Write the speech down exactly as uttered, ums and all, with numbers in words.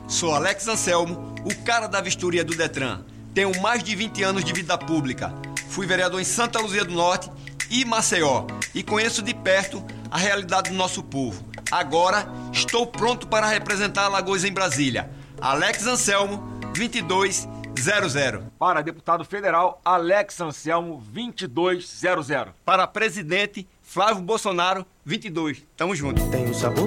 Sou Alex Anselmo, o cara da vistoria do Detran. Tenho mais de vinte anos de vida pública. Fui vereador em Santa Luzia do Norte e Maceió e conheço de perto a realidade do nosso povo. Agora estou pronto para representar Alagoas em Brasília. Alex Anselmo, vinte e dois zero zero. Para deputado federal, Alex Anselmo, vinte e dois zero zero. Para presidente, Flávio Bolsonaro, vinte e dois. Tamo junto. Tem o sabor